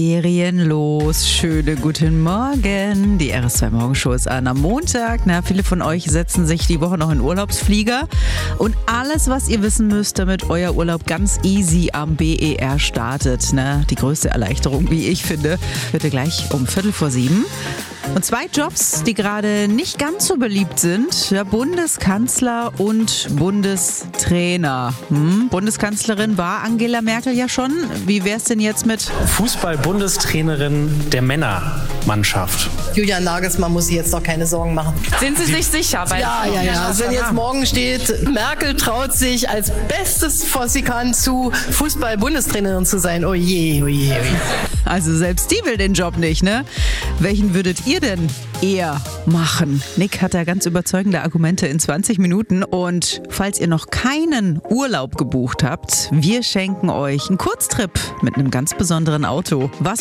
Ferienlos, schönen guten Morgen. Die RS2 Morgenshow ist an am Montag. Viele von euch setzen sich die Woche noch in Urlaubsflieger. Und alles, was ihr wissen müsst, damit euer Urlaub ganz easy am BER startet. Die größte Erleichterung, wie ich finde, wird ihr gleich um 6:45. Und 2 Jobs, die gerade nicht ganz so beliebt sind. Ja, Bundeskanzler und Bundestrainer. Bundeskanzlerin war Angela Merkel ja schon. Wie wär's denn jetzt mit Fußball-Bundestrainerin der Männermannschaft? Julian Nagelsmann muss sich jetzt noch keine Sorgen machen. Sind Sie sich sicher? Ja. Also wenn jetzt morgen steht, Merkel traut sich als Bestes, was sie kann, zu Fußball-Bundestrainerin zu sein. Oh je. Also selbst die will den Job nicht, ne? Welchen würdet ihr denn eher machen? Nick hat da ganz überzeugende Argumente in 20 Minuten. Und falls ihr noch keinen Urlaub gebucht habt, wir schenken euch einen Kurztrip mit einem ganz besonderen Auto. Was